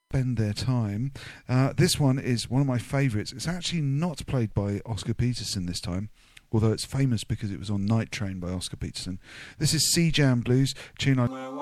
spend their time. This one is one of my favourites. It's actually not played by Oscar Peterson this time, although it's famous because it was on Night Train by Oscar Peterson. This is Sea Jam Blues, tune I